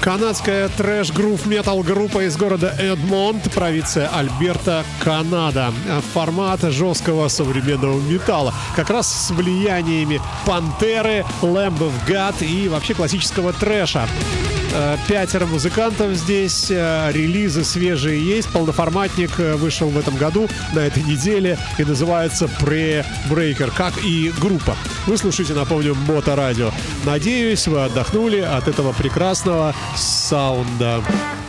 Канадская трэш-грув-метал группа из города Эдмонт, провинция Альберта, Канада. Формат жесткого современного металла. Как раз с влияниями Пантеры, Lamb of God и вообще классического трэша. 5 музыкантов здесь, релизы свежие есть. Полноформатник вышел в этом году, на этой неделе, и называется Pre-Breaker, как и группа. Вы слушаете, напомню, Моторадио. Надеюсь, вы отдохнули от этого прекрасного саунда.